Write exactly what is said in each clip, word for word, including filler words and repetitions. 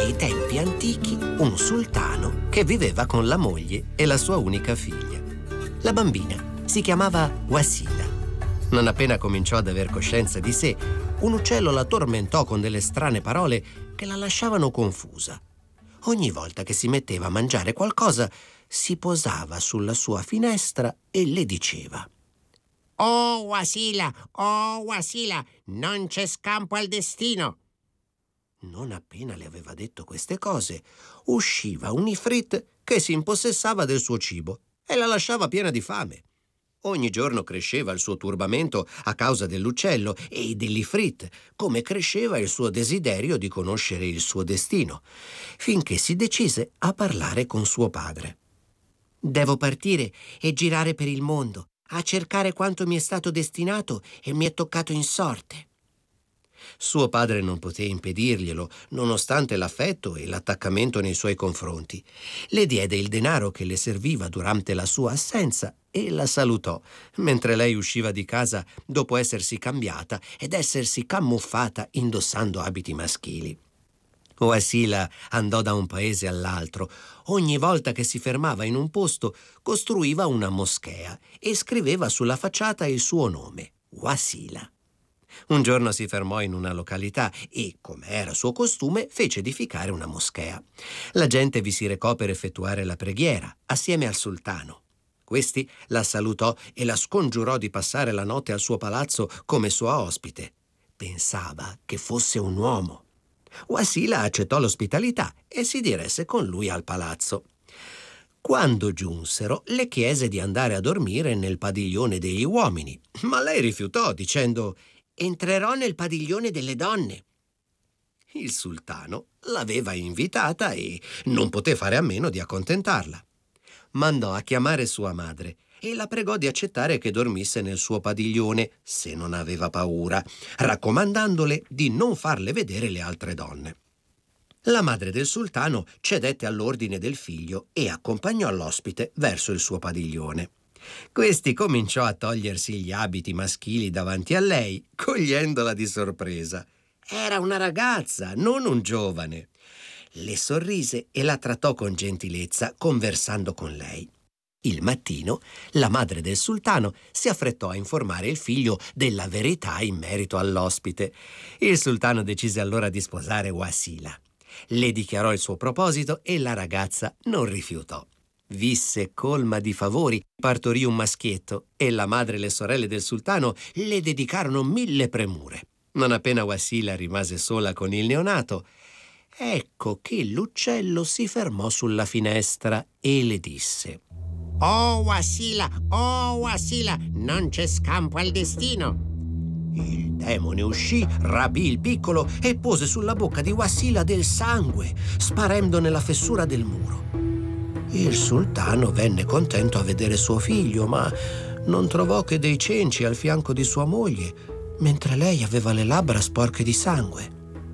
ai tempi antichi un sultano che viveva con la moglie e la sua unica figlia. La bambina si chiamava Wasila. Non appena cominciò ad aver coscienza di sé, un uccello la tormentò con delle strane parole che la lasciavano confusa. Ogni volta che si metteva a mangiare qualcosa, si posava sulla sua finestra e le diceva: «Oh Wasila, oh Wasila, non c'è scampo al destino!» Non appena le aveva detto queste cose, usciva un ifrit che si impossessava del suo cibo e la lasciava piena di fame. Ogni giorno cresceva il suo turbamento a causa dell'uccello e dell'ifrit, come cresceva il suo desiderio di conoscere il suo destino, finché si decise a parlare con suo padre. «Devo partire e girare per il mondo, a cercare quanto mi è stato destinato e mi è toccato in sorte». Suo padre non poté impedirglielo, nonostante l'affetto e l'attaccamento nei suoi confronti. Le diede il denaro che le serviva durante la sua assenza e la salutò, mentre lei usciva di casa dopo essersi cambiata ed essersi camuffata indossando abiti maschili. Wasila andò da un paese all'altro. Ogni volta che si fermava in un posto, costruiva una moschea e scriveva sulla facciata il suo nome, Wasila. Un giorno si fermò in una località e, come era suo costume, fece edificare una moschea. La gente vi si recò per effettuare la preghiera, assieme al sultano. Questi la salutò e la scongiurò di passare la notte al suo palazzo come sua ospite. Pensava che fosse un uomo. Wasila accettò l'ospitalità e si diresse con lui al palazzo. Quando giunsero, le chiese di andare a dormire nel padiglione degli uomini, ma lei rifiutò dicendo: «Entrerò nel padiglione delle donne». Il sultano l'aveva invitata e non poté fare a meno di accontentarla. Mandò a chiamare sua madre e la pregò di accettare che dormisse nel suo padiglione se non aveva paura, raccomandandole di non farle vedere le altre donne. La madre del sultano cedette all'ordine del figlio e accompagnò l'ospite verso il suo padiglione. Questi cominciò a togliersi gli abiti maschili davanti a lei, cogliendola di sorpresa. Era una ragazza, non un giovane. Le sorrise e la trattò con gentilezza, conversando con lei. Il mattino, la madre del sultano si affrettò a informare il figlio della verità in merito all'ospite. Il sultano decise allora di sposare Wasila. Le dichiarò il suo proposito e la ragazza non rifiutò. Visse colma di favori, partorì un maschietto e la madre e le sorelle del sultano le dedicarono mille premure. Non appena Wasila rimase sola con il neonato, ecco che l'uccello si fermò sulla finestra e le disse: «Oh Wasila, oh Wasila, non c'è scampo al destino!» Il demone uscì, rapì il piccolo e pose sulla bocca di Wasila del sangue, sparendo nella fessura del muro. Il sultano venne contento a vedere suo figlio, ma non trovò che dei cenci al fianco di sua moglie, mentre lei aveva le labbra sporche di sangue.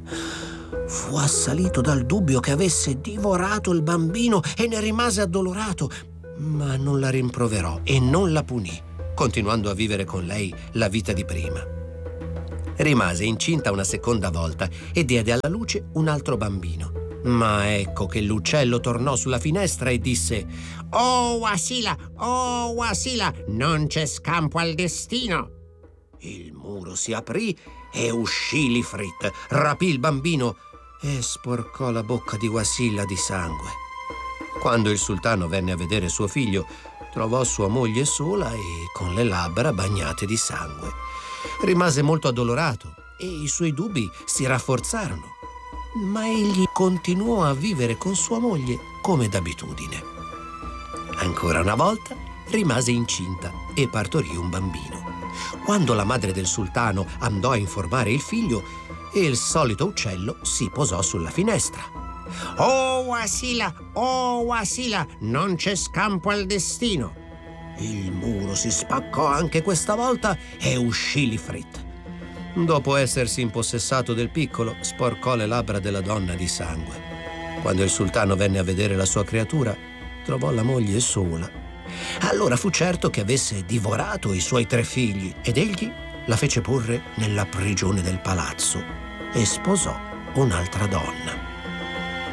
Fu assalito dal dubbio che avesse divorato il bambino e ne rimase addolorato, ma non la rimproverò e non la punì, continuando a vivere con lei la vita di prima. Rimase incinta una seconda volta e diede alla luce un altro bambino. Ma ecco che l'uccello tornò sulla finestra e disse: «Oh Wasila, oh Wasila, non c'è scampo al destino!» Il muro si aprì e uscì l'ifrit, rapì il bambino e sporcò la bocca di Wasila di sangue. Quando il sultano venne a vedere suo figlio, trovò sua moglie sola e con le labbra bagnate di sangue. Rimase molto addolorato e i suoi dubbi si rafforzarono. Ma egli continuò a vivere con sua moglie come d'abitudine. Ancora una volta rimase incinta e partorì un bambino. Quando la madre del sultano andò a informare il figlio, il solito uccello si posò sulla finestra. «Oh Wasila, oh Wasila, non c'è scampo al destino!» Il muro si spaccò anche questa volta e uscì l'ifrit. Dopo essersi impossessato del piccolo, sporcò le labbra della donna di sangue. Quando il sultano venne a vedere la sua creatura, trovò la moglie sola. Allora fu certo che avesse divorato i suoi tre figli ed egli la fece porre nella prigione del palazzo e sposò un'altra donna.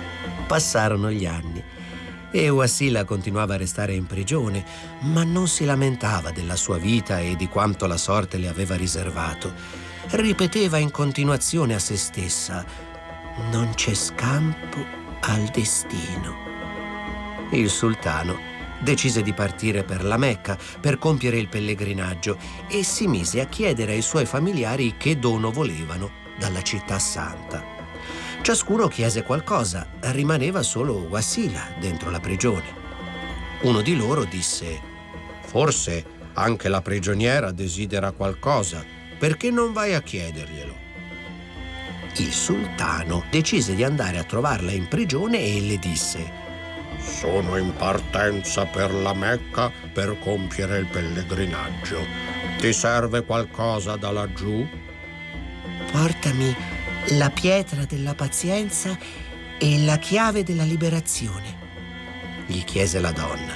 Passarono gli anni e Wasila continuava a restare in prigione, ma non si lamentava della sua vita e di quanto la sorte le aveva riservato. Ripeteva in continuazione a se stessa: non c'è scampo al destino. Il sultano decise di partire per la Mecca per compiere il pellegrinaggio e si mise a chiedere ai suoi familiari che dono volevano dalla città santa. Ciascuno chiese qualcosa, rimaneva solo Wasila dentro la prigione. Uno di loro disse: «Forse anche la prigioniera desidera qualcosa, perché non vai a chiederglielo?» Il sultano decise di andare a trovarla in prigione e le disse: «Sono in partenza per la Mecca per compiere il pellegrinaggio. Ti serve qualcosa da laggiù?» «Portami la pietra della pazienza e la chiave della liberazione», gli chiese la donna.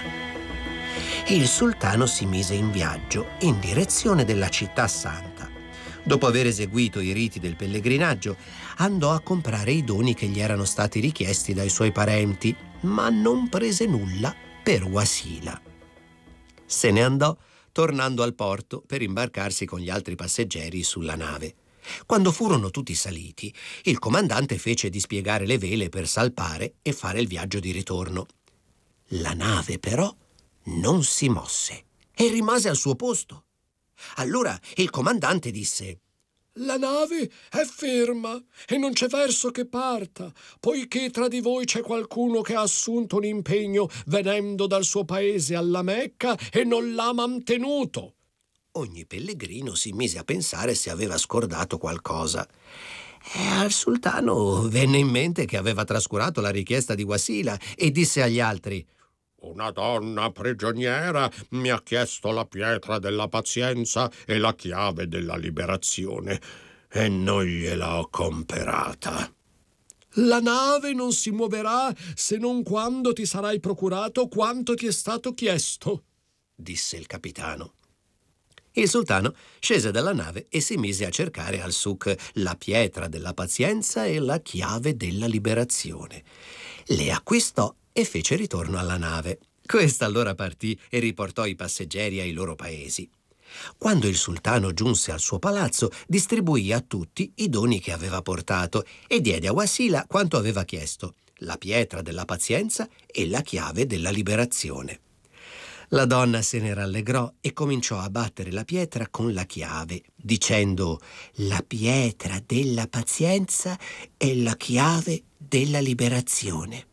Il sultano si mise in viaggio in direzione della città santa. Dopo aver eseguito i riti del pellegrinaggio, andò a comprare i doni che gli erano stati richiesti dai suoi parenti, ma non prese nulla per Wasila. Se ne andò, tornando al porto per imbarcarsi con gli altri passeggeri sulla nave. Quando furono tutti saliti, il comandante fece dispiegare le vele per salpare e fare il viaggio di ritorno. La nave, però, non si mosse e rimase al suo posto. Allora il comandante disse: «La nave è ferma e non c'è verso che parta, poiché tra di voi c'è qualcuno che ha assunto un impegno venendo dal suo paese alla Mecca e non l'ha mantenuto». Ogni pellegrino si mise a pensare se aveva scordato qualcosa. E al sultano venne in mente che aveva trascurato la richiesta di Wasila e disse agli altri: «Una donna prigioniera mi ha chiesto la pietra della pazienza e la chiave della liberazione e non gliela ho comperata». «La nave non si muoverà se non quando ti sarai procurato quanto ti è stato chiesto», disse il capitano. Il sultano scese dalla nave e si mise a cercare al souk la pietra della pazienza e la chiave della liberazione. Le acquistò e fece ritorno alla nave. Questa allora partì e riportò i passeggeri ai loro paesi. Quando il sultano giunse al suo palazzo, distribuì a tutti i doni che aveva portato e diede a Wasila quanto aveva chiesto: la pietra della pazienza e la chiave della liberazione. La donna se ne rallegrò e cominciò a battere la pietra con la chiave, dicendo: la pietra della pazienza e la chiave della liberazione.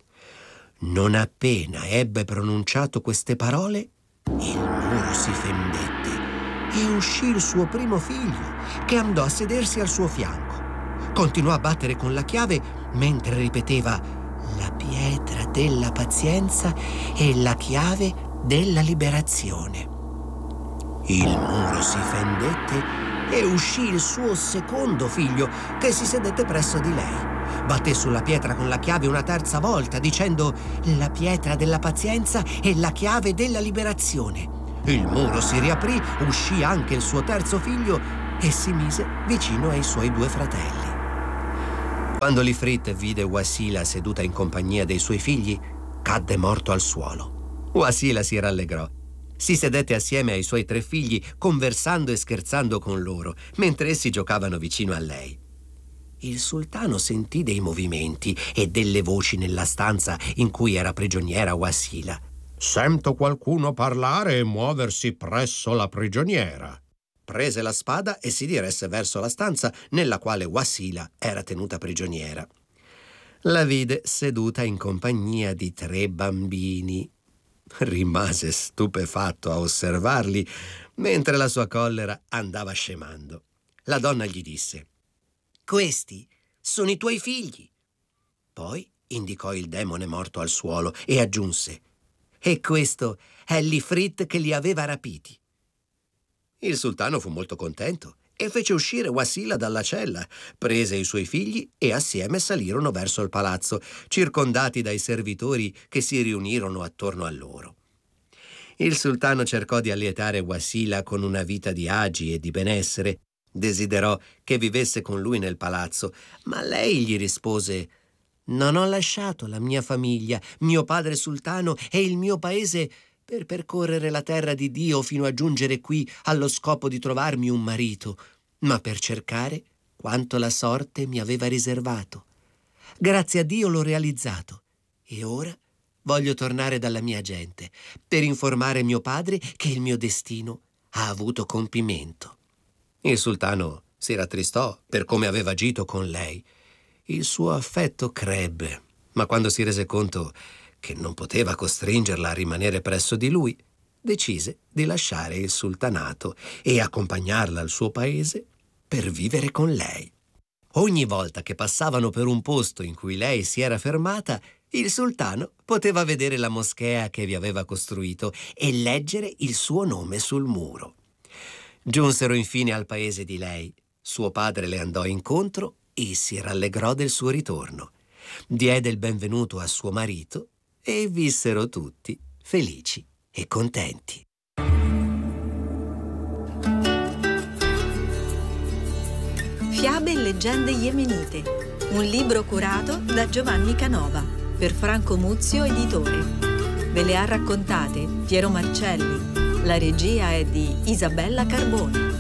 Non appena ebbe pronunciato queste parole, il muro si fendette e uscì il suo primo figlio, che andò a sedersi al suo fianco. Continuò a battere con la chiave mentre ripeteva: la pietra della pazienza e la chiave della liberazione. Il muro si fendette e uscì il suo secondo figlio, che si sedette presso di lei. Batté sulla pietra con la chiave una terza volta, dicendo: la pietra della pazienza e la chiave della liberazione. Il muro si riaprì, uscì anche il suo terzo figlio e si mise vicino ai suoi due fratelli. Quando l'Ifrit vide Wasila seduta in compagnia dei suoi figli, cadde morto al suolo. Wasila si rallegrò. Si sedette assieme ai suoi tre figli, conversando e scherzando con loro, mentre essi giocavano vicino a lei. Il sultano sentì dei movimenti e delle voci nella stanza in cui era prigioniera Wasila. «Sento qualcuno parlare e muoversi presso la prigioniera». Prese la spada e si diresse verso la stanza nella quale Wasila era tenuta prigioniera. La vide seduta in compagnia di tre bambini. Rimase stupefatto a osservarli, mentre la sua collera andava scemando. La donna gli disse: «Questi sono i tuoi figli». Poi indicò il demone morto al suolo e aggiunse: «E questo è l'Ifrit che li aveva rapiti». Il sultano fu molto contento e fece uscire Wasila dalla cella, prese i suoi figli e assieme salirono verso il palazzo, circondati dai servitori che si riunirono attorno a loro. Il sultano cercò di allietare Wasila con una vita di agi e di benessere. Desiderò che vivesse con lui nel palazzo, ma lei gli rispose: Non ho lasciato la mia famiglia, mio padre sultano e il mio paese per percorrere la terra di Dio fino a giungere qui allo scopo di trovarmi un marito, ma per cercare quanto la sorte mi aveva riservato. Grazie a Dio l'ho realizzato e ora voglio tornare dalla mia gente per informare mio padre che il mio destino ha avuto compimento. Il sultano si rattristò per come aveva agito con lei. Il suo affetto crebbe, ma quando si rese conto che non poteva costringerla a rimanere presso di lui, decise di lasciare il sultanato e accompagnarla al suo paese per vivere con lei. Ogni volta che passavano per un posto in cui lei si era fermata, il sultano poteva vedere la moschea che vi aveva costruito e leggere il suo nome sul muro. Giunsero infine al paese di lei. Suo padre le andò incontro e si rallegrò del suo ritorno. Diede il benvenuto a suo marito e vissero tutti felici e contenti. Fiabe e leggende yemenite, un libro curato da Giovanni Canova per Franco Muzio Editore. Ve le ha raccontate Piero Marcelli. La regia è di Isabella Carbone.